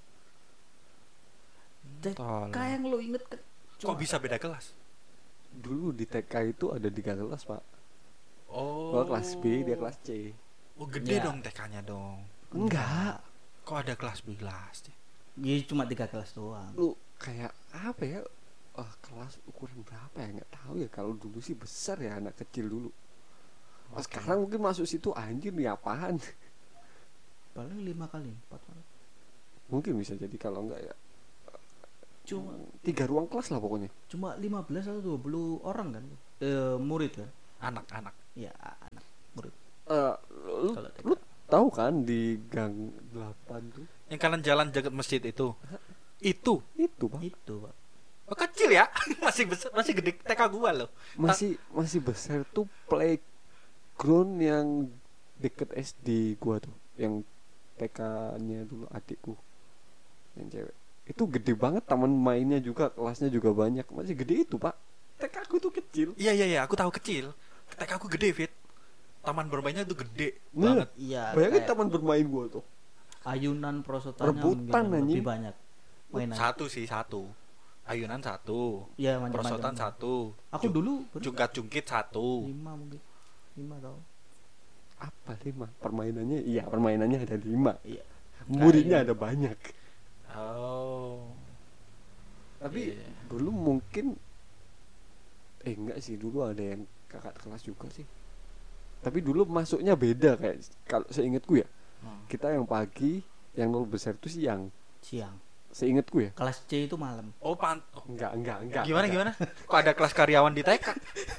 Speaker 2: Tolong.
Speaker 1: TK yang lo inget kan
Speaker 2: Kok bisa beda kelas?
Speaker 3: Dulu di TK itu ada 3 kelas, Pak.
Speaker 2: Oh.
Speaker 3: Gua kelas B, dia kelas C.
Speaker 2: Oh, gede
Speaker 1: Ya.
Speaker 2: dong TK-nya dong.
Speaker 3: Enggak.
Speaker 2: Kok ada kelas B kelas?
Speaker 1: ya cuma 3 kelas doang.
Speaker 3: Lu kayak apa ya? Kelas ukuran berapa ya? Nggak tahu ya. Kalau dulu sih besar ya, anak kecil dulu. Sekarang mungkin masuk situ anjir nih apaan?
Speaker 1: Paling 5 kali 4 kali.
Speaker 3: Mungkin bisa jadi, kalau enggak ya
Speaker 1: Cuma
Speaker 3: 3 ruang kelas lah pokoknya.
Speaker 1: cuma 15 atau 20 orang kan murid kan.
Speaker 2: Anak-anak.
Speaker 1: Ya anak murid
Speaker 3: Lu,
Speaker 1: kalau TK.
Speaker 3: lu tahu kan di gang 8 tuh?
Speaker 2: Yang kalian jalan jagat masjid itu. Itu.
Speaker 3: Itu, Pak.
Speaker 1: Itu Pak.
Speaker 2: Oh, kecil ya. Masih besar, masih gede TK gua loh.
Speaker 3: Masih besar tuh playground yang deket SD gua tuh, yang TK-nya dulu adikku yang cewek. Itu gede banget, taman mainnya juga, kelasnya juga banyak. Masih gede itu, Pak. TK aku tuh kecil.
Speaker 2: Iya, aku tahu kecil. TK aku gede, Fit. Taman bermainnya tuh gede
Speaker 3: Nah,
Speaker 2: banget.
Speaker 1: Iya.
Speaker 3: bayangin
Speaker 1: kayak
Speaker 3: taman bermain gua tuh.
Speaker 1: ayunan prosotannya
Speaker 3: Rebutan,
Speaker 1: mungkin
Speaker 3: anjing.
Speaker 1: lebih banyak. Mainan.
Speaker 2: Satu. Ayunan 1.
Speaker 1: Ya macam-macam.
Speaker 2: Prosotan 1.
Speaker 1: Aku dulu
Speaker 2: Jungkat-jungkit 1.
Speaker 1: 5 mungkin. 5 tau.
Speaker 3: Apa 5? Permainannya, iya permainannya ada 5.
Speaker 1: Iya.
Speaker 3: Muridnya ada banyak.
Speaker 2: Oh.
Speaker 3: Tapi
Speaker 2: Iya.
Speaker 3: dulu mungkin enggak sih, dulu ada yang kakak kelas juga sih. Tapi dulu masuknya beda, kayak kalau seingatku ya. Kita yang pagi, yang nol besar itu siang.
Speaker 1: Siang.
Speaker 3: Seingatku ya.
Speaker 1: Kelas C itu malam.
Speaker 2: Oh,
Speaker 3: Enggak.
Speaker 2: Gimana? Kok ada kelas karyawan di TK?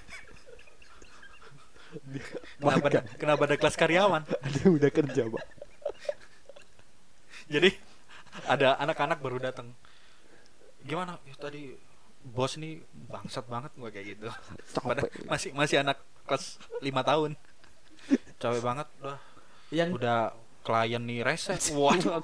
Speaker 2: Kenapa ada kelas karyawan?
Speaker 3: Ada yang udah kerja, Pak.
Speaker 2: Jadi ada anak-anak baru datang. Gimana? Ya, tadi bos nih bangsat banget gua kayak gitu. Padahal masih anak kelas 5 tahun. Capek banget udah.
Speaker 1: Yang
Speaker 2: Udah klien nih rese. Waduh.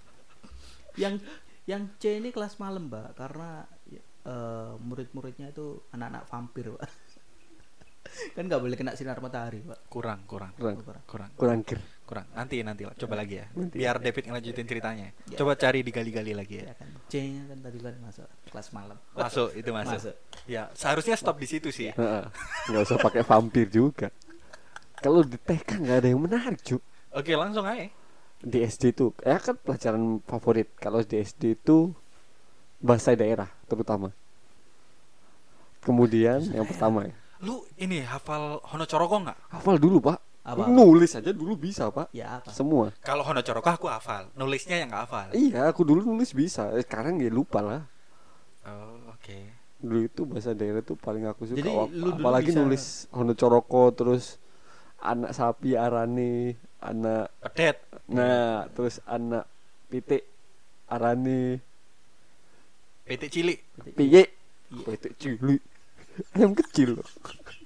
Speaker 1: yang C ini kelas malam, Mbak, karena murid-muridnya itu anak-anak vampir, Pak. Kan nggak boleh kena sinar matahari, Pak.
Speaker 2: Kurang.
Speaker 3: Kurang ger.
Speaker 2: Nanti lah. Coba lagi ya.
Speaker 3: Nanti.
Speaker 2: Biar David ngelanjutin ceritanya.
Speaker 1: Ya.
Speaker 2: Coba cari digali-gali lagi ya.
Speaker 1: Ya kan C-nya kan tadi kan masuk kelas malam.
Speaker 2: Masuk, itu masuk.
Speaker 1: Masuk.
Speaker 2: Ya, seharusnya stop di situ sih.
Speaker 3: Heeh. Enggak usah pakai vampir juga. Kalau di TK enggak ada yang menarik, Cuk.
Speaker 2: Oke, langsung aja.
Speaker 3: Di SD tuh ya kan pelajaran favorit. Kalau di SD itu bahasa daerah terutama. Kemudian yang pertama ya,
Speaker 2: Lu ini hafal Hono Coroko nggak?
Speaker 3: hafal dulu, Pak.
Speaker 1: Apa?
Speaker 3: Nulis aja dulu bisa, Pak.
Speaker 1: Ya apa?
Speaker 3: Semua.
Speaker 2: Kalau Hono Coroko aku hafal, nulisnya yang nggak hafal.
Speaker 3: Iya, aku dulu nulis bisa. Sekarang ya lupa lah.
Speaker 2: Oh, oke.
Speaker 3: Dulu itu bahasa daerah tuh paling aku suka.
Speaker 1: Jadi lu dulu
Speaker 3: Apalagi
Speaker 1: bisa-
Speaker 3: nulis Hono Coroko, terus anak sapi arane, anak
Speaker 2: Pedet.
Speaker 3: nah, terus anak pitik arane,
Speaker 2: PT Cili.
Speaker 3: piye. Pitik cilik. Ayam kecil loh.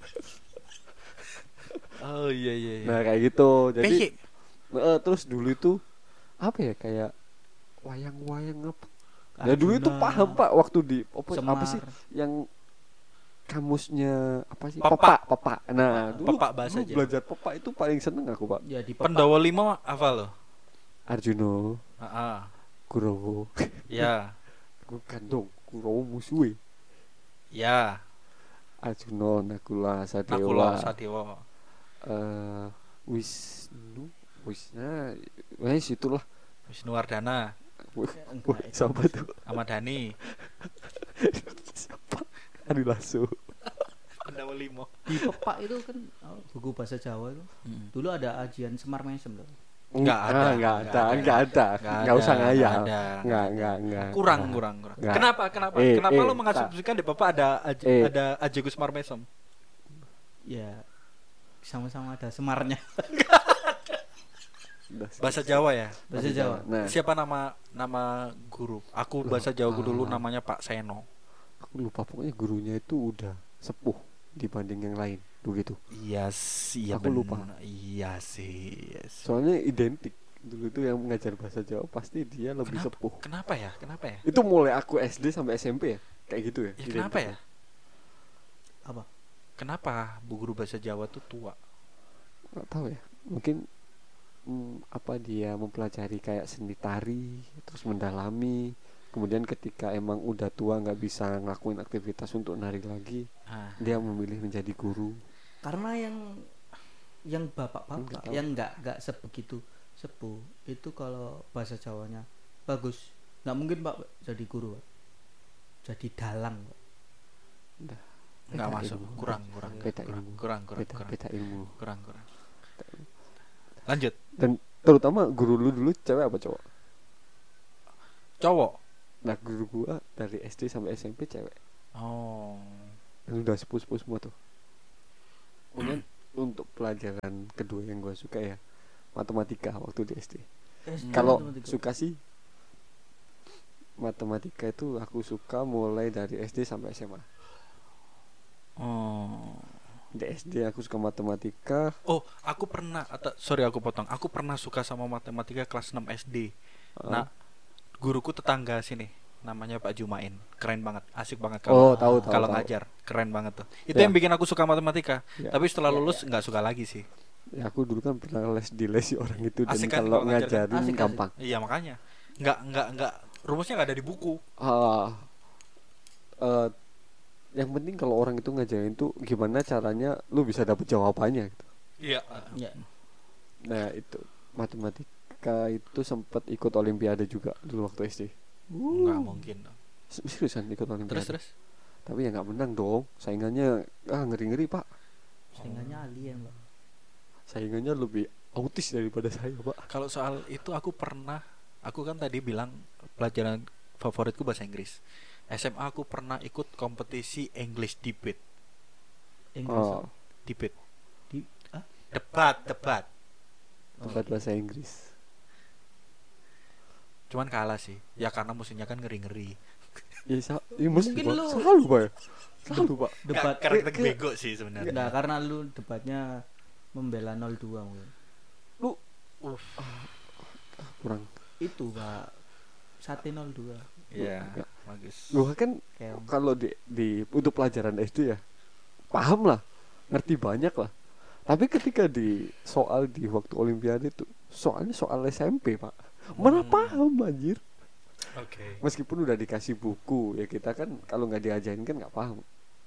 Speaker 2: Oh iya.
Speaker 3: Nah, kayak gitu. Jadi
Speaker 2: PY.
Speaker 3: terus dulu itu apa ya, kayak wayang-wayang apa. Nah, dulu itu
Speaker 1: Arjuna,
Speaker 3: paham, Pak, waktu di apa
Speaker 1: Semar.
Speaker 3: sih yang kamusnya apa sih?
Speaker 2: Pepak.
Speaker 3: Pepak. Nah, dulu,
Speaker 2: Pepak bahasa
Speaker 3: dulu
Speaker 2: Jawa.
Speaker 3: belajar pepak itu paling seneng aku, Pak.
Speaker 1: Ya di
Speaker 2: Pendawa 5 hafal loh.
Speaker 3: Arjuno,
Speaker 2: Heeh.
Speaker 3: Kurowo.
Speaker 2: Ya.
Speaker 3: Bukan dong, Kurowo musuhe.
Speaker 2: Ya.
Speaker 3: Arjuno, Nakula,
Speaker 2: Nakula
Speaker 3: Sadewa.
Speaker 2: Sadewa.
Speaker 3: Wisnu, Wisna, wes itulah.
Speaker 2: Wisnuwardana,
Speaker 3: Wah, siapa tuh?
Speaker 2: Ahmad Dhani.
Speaker 3: Siapa? Adi Lasso.
Speaker 2: Pendawa 5.
Speaker 1: di Pepak itu kan buku bahasa Jawa itu. Dulu ada ajian Semar Mesem loh.
Speaker 2: Enggak ada.
Speaker 3: Enggak usah ngayal. Enggak.
Speaker 2: Kurang.
Speaker 3: Nggak.
Speaker 2: Kenapa lu mengasumsikan di Bapak ada Aji Gusmar Mesem?
Speaker 1: Ya sama-sama ada Semarnya.
Speaker 2: Bahasa Jawa ya.
Speaker 1: Bahasa Jawa.
Speaker 3: Nah,
Speaker 2: Siapa nama guru? Aku bahasa Jawa dulu namanya Pak Seno.
Speaker 3: aku lupa, pokoknya gurunya itu udah sepuh dibanding yang lain begitu.
Speaker 2: Iya sih,
Speaker 3: Aku lupa.
Speaker 2: Iya sih.
Speaker 3: Soalnya identik. Dulu itu yang mengajar bahasa Jawa pasti dia lebih sepuh.
Speaker 2: Kenapa ya?
Speaker 3: Itu mulai aku SD sampai SMP ya, kayak gitu ya.
Speaker 2: Ya kenapa ya?
Speaker 3: Identiknya.
Speaker 1: Apa?
Speaker 2: Kenapa bu guru bahasa Jawa tuh tua?
Speaker 3: nggak tahu ya, mungkin apa dia mempelajari kayak seni tari terus mendalami, kemudian ketika emang udah tua nggak bisa ngelakuin aktivitas untuk nari lagi, dia memilih menjadi guru.
Speaker 1: Karena yang bapak-bapak
Speaker 3: Nggak tahu.
Speaker 1: yang nggak sebegitu sepuh itu kalau bahasa Jawanya bagus, nggak mungkin Pak jadi guru Pak. Jadi dalang Pak.
Speaker 3: Udah,
Speaker 2: Nggak
Speaker 3: beda
Speaker 2: masuk,
Speaker 3: ilmu.
Speaker 2: kurang
Speaker 3: Beda ilmu. Beda ilmu.
Speaker 2: kurang. Lanjut.
Speaker 3: Dan terutama guru lu dulu cewek apa cowok?
Speaker 2: Cowok.
Speaker 3: Nah guru gua dari SD sampai SMP cewek.
Speaker 2: Oh.
Speaker 3: Dan udah sepuh-sepuh semua tuh. Kemudian untuk pelajaran kedua yang gua suka ya matematika waktu di SD. Kalau
Speaker 1: Matematika.
Speaker 3: suka sih matematika itu aku suka mulai dari SD sampai SMA.
Speaker 2: Oh.
Speaker 3: Di SD aku suka matematika.
Speaker 2: Oh, aku pernah sorry aku potong. Aku pernah suka sama matematika kelas 6 SD. Nah, guruku tetangga sini, namanya Pak Jumain. Keren banget, asik banget
Speaker 3: Oh,
Speaker 2: kalau
Speaker 3: tahu.
Speaker 2: ngajar. Keren banget tuh. Itu
Speaker 3: Ya.
Speaker 2: yang bikin aku suka matematika.
Speaker 3: Ya.
Speaker 2: Tapi setelah lulus nggak suka lagi sih.
Speaker 3: Ya aku dulu kan pernah les orang itu, dan
Speaker 2: Asik kan
Speaker 3: kalau
Speaker 2: kalau ngajar?
Speaker 3: ngajarin
Speaker 1: Asik.
Speaker 3: gampang.
Speaker 2: Iya, makanya. Nggak rumusnya nggak ada di buku.
Speaker 3: Yang penting kalau orang itu ngajarin tuh gimana caranya lu bisa dapet jawabannya gitu.
Speaker 2: Iya.
Speaker 1: Ya.
Speaker 3: Nah itu matematika itu sempat ikut olimpiade juga dulu waktu SD.
Speaker 2: Nggak mungkin.
Speaker 3: Seriusan ikut olimpiade.
Speaker 2: Terus.
Speaker 3: Tapi ya nggak menang dong. Saingannya ngeri-ngeri pak.
Speaker 1: Saingannya alien Pak.
Speaker 3: Saingannya lebih autis daripada saya pak.
Speaker 2: Kalau soal itu aku kan tadi bilang pelajaran favoritku bahasa Inggris. SMA aku pernah ikut kompetisi English debate.
Speaker 1: Inggris.
Speaker 3: Oh,
Speaker 2: Debate.
Speaker 1: Ah?
Speaker 2: Debat.
Speaker 3: tempat bahasa Inggris.
Speaker 2: Cuman kalah sih. Ya karena musuhnya kan ngeri-ngeri.
Speaker 3: Ya mesti
Speaker 1: Mungkin
Speaker 3: pak.
Speaker 1: lu-
Speaker 3: Selalu pak ya. Selalu pak.
Speaker 1: Debat.
Speaker 2: Karena kita bego sih sebenarnya.
Speaker 1: Enggak, karena lu debatnya membela 02 mungkin.
Speaker 3: Kurang.
Speaker 1: Itu Pak. Sate 02.
Speaker 2: Iya,
Speaker 3: Ya.
Speaker 2: bagus.
Speaker 3: Gua kan
Speaker 1: Kayak
Speaker 3: kalau di untuk pelajaran SD ya paham lah, ngerti banyak lah. Tapi ketika di waktu olimpiade itu soalnya soal SMP pak, mana paham anjir.
Speaker 2: Oke.
Speaker 3: Meskipun udah dikasih buku ya, kita kan kalau nggak diajarin kan nggak paham.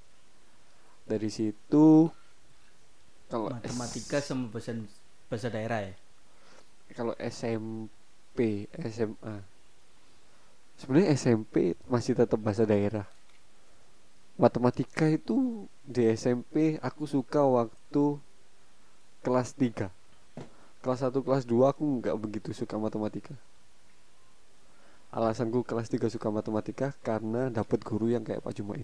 Speaker 3: Dari situ kalau
Speaker 1: matematika sama bahasa daerah ya.
Speaker 3: kalau SMP SMA sebenarnya SMP masih tetap bahasa daerah. Matematika itu di SMP aku suka waktu kelas 3. Kelas 1 kelas 2 aku nggak begitu suka matematika. Alasanku kelas 3 suka matematika karena dapat guru yang kayak Pak Jumain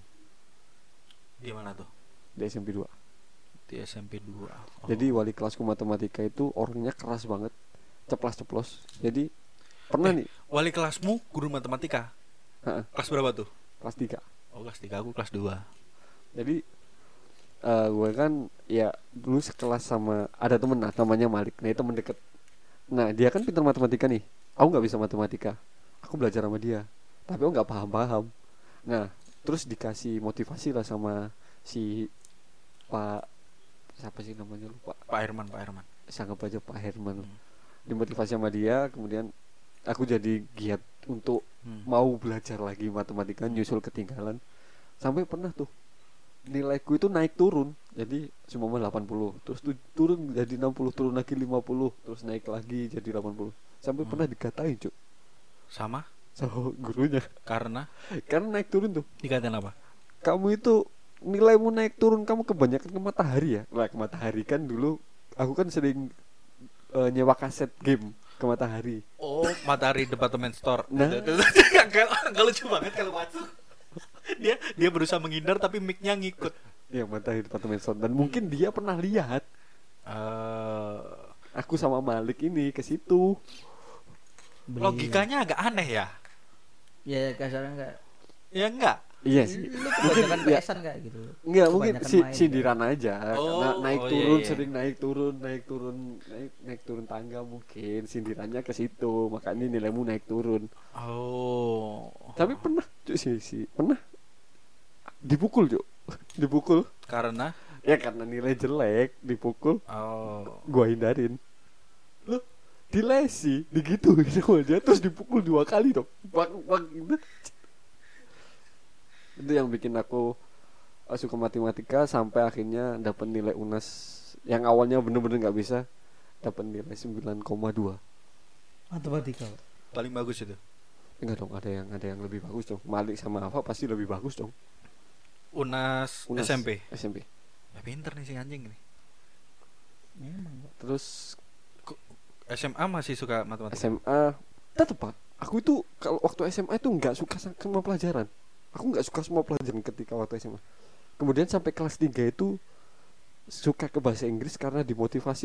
Speaker 2: Di mana tuh?
Speaker 3: di SMP 2.
Speaker 2: Di SMP 2.
Speaker 3: Jadi wali kelasku matematika itu orangnya keras banget, ceplas-ceplos. Jadi pernah nih
Speaker 2: wali kelasmu guru matematika.
Speaker 3: Heeh.
Speaker 2: Kelas berapa tuh?
Speaker 3: kelas 3.
Speaker 2: Oh, kelas 3, aku kelas 2.
Speaker 3: Jadi gue kan ya dulu sekelas sama ada temen namanya Malik. Nah itu temen deket. Nah dia kan pintar matematika nih. Aku nggak bisa matematika. Aku belajar sama dia. Tapi aku nggak paham. Nah terus dikasih motivasi lah sama si Pak, siapa sih namanya lupa.
Speaker 2: Pak Herman.
Speaker 3: Sanggap aja Pak Herman. Dimotivasi sama dia, kemudian aku jadi giat untuk mau belajar lagi matematika, nyusul ketinggalan. Sampai pernah tuh nilaiku itu naik turun. Jadi cuma 80, terus turun jadi 60, turun lagi 50, terus naik lagi jadi 80. Sampai pernah dikatain, Cuk.
Speaker 2: Sama?
Speaker 3: Sama gurunya.
Speaker 2: Karena
Speaker 3: naik turun tuh.
Speaker 2: dikatain apa?
Speaker 3: Kamu itu nilaimu naik turun, kamu kebanyakan ke matahari ya. Lah ke matahari kan dulu aku kan sering nyewa kaset game ke matahari.
Speaker 2: Oh, Matahari Department Store.
Speaker 3: Nah.
Speaker 2: Enggak lucu banget kalau masuk. Dia berusaha menghindar tapi mic-nya ngikut.
Speaker 3: Ya matahari departemen store. Dan mungkin dia pernah lihat aku sama Malik ini ke situ.
Speaker 2: Logikanya agak aneh ya.
Speaker 1: Ya kasarnya kayak
Speaker 2: Ya enggak?
Speaker 3: Iya sih.
Speaker 1: lu kebanyakan
Speaker 3: ya.
Speaker 1: PS-an kayak gitu.
Speaker 3: Enggak, mungkin
Speaker 1: Kebanyakan main,
Speaker 3: sindiran aja.
Speaker 2: Oh,
Speaker 3: Karena naik
Speaker 2: oh,
Speaker 3: turun,
Speaker 2: iya.
Speaker 3: sering naik turun tangga, mungkin sindirannya ke situ. Makanya nilaimu naik turun.
Speaker 2: Oh.
Speaker 3: Tapi pernah Cuk, pernah dipukul, Cuk. Dipukul
Speaker 2: Karena
Speaker 3: Ya karena nilai jelek dipukul,
Speaker 2: Oh.
Speaker 3: gua hindarin. Loh, dilesi, digituin sama dia terus dipukul 2 kali dong. Bang gitu. Itu yang bikin aku suka matematika sampai akhirnya dapat nilai UNAS yang awalnya bener-bener nggak bisa, dapat nilai 9,2.
Speaker 1: Matematika.
Speaker 2: Paling bagus itu.
Speaker 3: Enggak dong, ada yang lebih bagus dong. Malik sama apa pasti lebih bagus dong.
Speaker 2: UNAS SMP.
Speaker 3: SMP.
Speaker 2: Ya pinter nih si anjing nih.
Speaker 1: Memang, Pak.
Speaker 3: Terus
Speaker 2: SMA masih suka matematika.
Speaker 3: SMA tetep Pak. Aku itu kalau waktu SMA itu nggak suka sama pelajaran. Aku nggak suka semua pelajaran ketika waktu SMA. Kemudian sampai kelas 3 itu suka ke bahasa Inggris karena dimotivasi